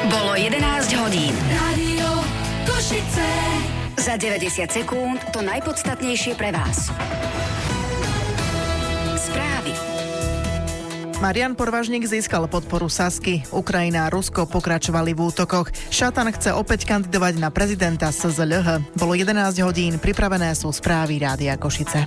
Bolo 11 hodín. Rádio Košice. Za 90 sekúnd to najpodstatnejšie pre vás. Správy. Marian Porvažník získal podporu Sasky. Ukrajina a Rusko pokračovali v útokoch. Šatan chce opäť kandidovať na prezidenta SZLH. Bolo 11 hodín, pripravené sú správy Rádia Košice.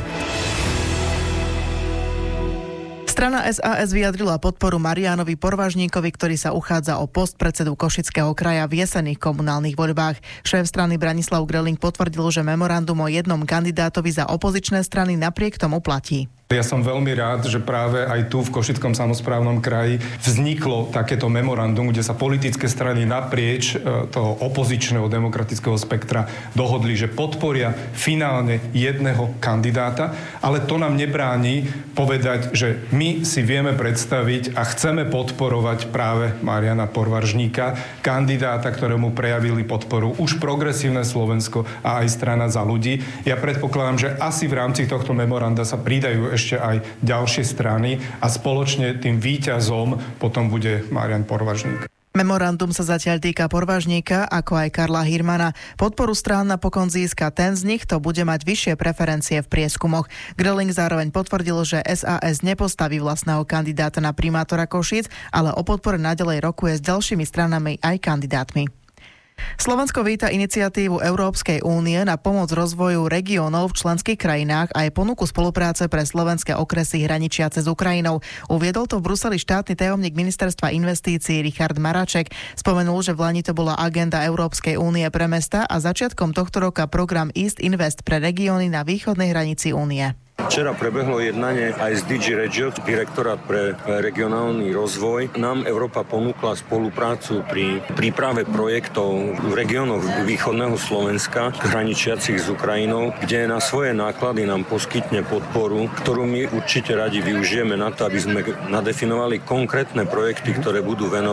Strana SAS vyjadrila podporu Marianovi Porvažníkovi, ktorý sa uchádza o post predsedu Košického kraja v jesenných komunálnych voľbách. Šéf strany Branislav Greling potvrdil, že memorandum o jednom kandidátovi za opozičné strany napriek tomu platí. Ja som veľmi rád, že práve aj tu v Košickom samosprávnom kraji vzniklo takéto memorandum, kde sa politické strany naprieč toho opozičného demokratického spektra dohodli, že podporia finálne jedného kandidáta, ale to nám nebráni povedať, že my si vieme predstaviť a chceme podporovať práve Mariana Porvažníka, kandidáta, ktorému prejavili podporu už Progresívne Slovensko a aj Strana za ľudí. Ja predpokladám, že asi v rámci tohto memoranda sa pridajú ešte aj ďalšie strany a spoločne tým víťazom potom bude Marian Porvažník. Memorandum sa zatiaľ týka Porvažníka, ako aj Karla Hirmana. Podporu strán napokon získa ten z nich, kto bude mať vyššie preferencie v prieskumoch. Greling zároveň potvrdil, že SAS nepostaví vlastného kandidáta na primátora Košíc, ale o podpore naďalej rokuje s ďalšími stranami aj kandidátmi. Slovensko víta iniciatívu Európskej únie na pomoc rozvoju regiónov v členských krajinách a aj ponuku spolupráce pre slovenské okresy hraničiace s Ukrajinou. Uviedol to v Bruseli štátny tajomník ministerstva investícií Richard Maraček. Spomenul, že v lani to bola agenda Európskej únie pre mestá a začiatkom tohto roka program East Invest pre regióny na východnej hranici únie. Včera prebehlo jednanie aj z DG Regio, direktorát pre regionálny rozvoj. Nám Európa ponúkla spoluprácu pri príprave projektov v regiónoch východného Slovenska, hraničiacich s Ukrajinou, kde na svoje náklady nám poskytne podporu, ktorú my určite radi využijeme na to, aby sme nadefinovali konkrétne projekty, ktoré budú venovať